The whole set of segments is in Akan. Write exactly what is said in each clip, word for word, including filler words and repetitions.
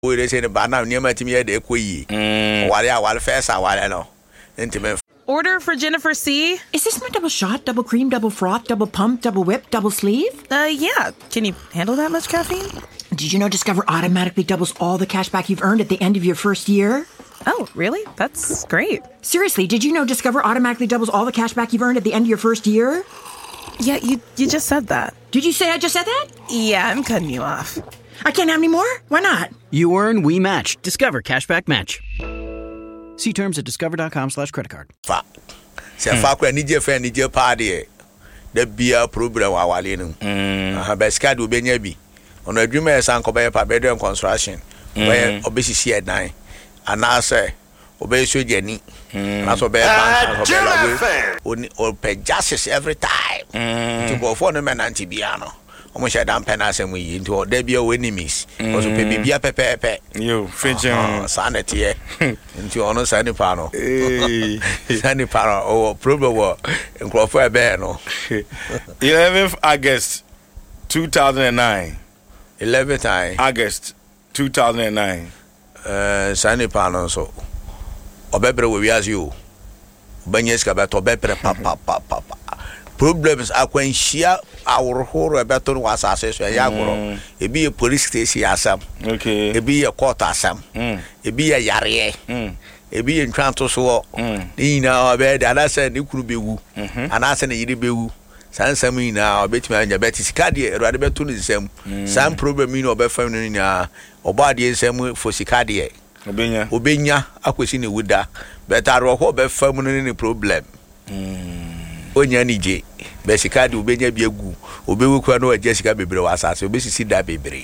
we say the banana near my team here de koi. Wale a wale first a wale no. Intimate. Order for Jennifer C. Is this my double shot, double cream, double froth, double pump, double whip, double sleeve? Uh, yeah. Can you handle that much caffeine? Did you know Discover automatically doubles all the cash back you've earned at the end of your first year? Oh, really? That's great. Seriously, did you know Discover automatically doubles all the cash back you've earned at the end of your first year? Yeah, you you just said that. Did you say I just said that? Yeah, I'm cutting you off. I can't have any more? Why not? You earn, we match. Discover Cashback Match. See terms at discover.com slash credit card. Fa. Se fa kwa nije fa nije party. The beer problem wa wale no. Ah, beska do benya bi. Ono adwuma e san ko be pa bedroom construction. Where obesisi e dan. Ana say obeso jeni. Na so be ban so be oni o pe justice every time. To go for no men anti bia no. Omo she dan pen asem yi into there be our enemies. Because pe bibia pepepe. Yo, fetching sanity e. Into ono sani pa no. Eh. Sani pa no o problem wo nkrofo e be no. eleventh August two thousand nine. eleventh August two thousand nine. Uh, sani pa no so. Obebre we wiase o. Banyeska beto bebre pa pa pa pa. Problems akwanhia awrohoro ebeto no asase so ya agoro. Ebi e police station asam. Okay. Ebi e court asam. Ebi e yare. Ebi e ntwanto so. Ni na obede anase ne kunu bewu. Anase ne yiri bewu. Sansam ni na obetimi anya beti sika de erade beto no nsam. Sam problem ni obefam no nya obade nsam for sika de. Obenya. Obenya akwesi ne wuda. Betaro ho obefam no ni problem. Onya nije be sika de obenya bi agu obewu kwa no aje sika bebre wa asase obesisi da bebre.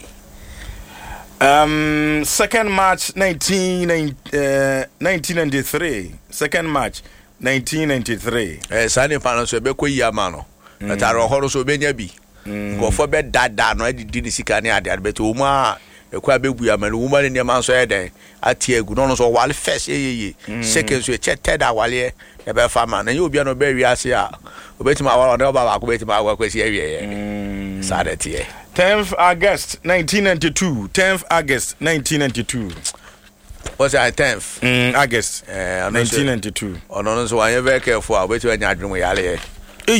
Um second March nineteen ninety-three. second March nineteen ninety-three. Eh sane pa no so be koyi ama no. Betaro ho so obenya bi. Ngofo be dada no adidi ni sika ne ade beto o ma ekwa bebu ama no woman ne ma so eden atie egu no so wale first yeye second so cheted awale e be fama na ye obi no be wiase a obetima awale no baba ko betima awa kwesi awiye sadete tenth August nineteen ninety-two. tenth August nineteen ninety-two. What's that tenth? Mm, August eh nineteen ninety-two. Ono no so anye very careful obetima nya adwum yale eh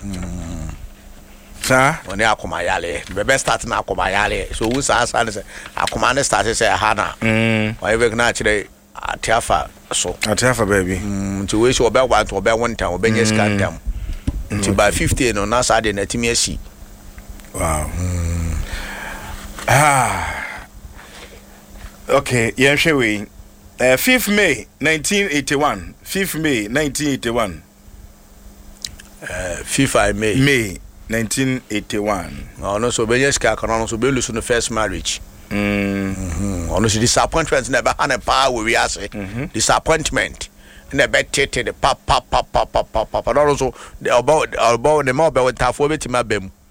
sa oni akoma yale be be start na akoma yale so wu sa sa say akoma ne start say hana mm why we na chire atiafa so atiafa baby mm to we so be want to be one time be nyes kan tam to by fifty no na sa de na timi asi. Wow. Mm. Ah. Okay, yeah, shall we? Uh, fifth May nineteen eighty-one. fifth May nineteen eighty-one. Uh, fifth May. May nineteen eighty-one. No, no, so Benyes Kakano, so Belus on the first marriage. Mm-hmm. On the disappointment never had a power we are say. Disappointment. And the bed tete the pop pop pop pop pop pop pop. And also the about about the mobile with half of it in my bem.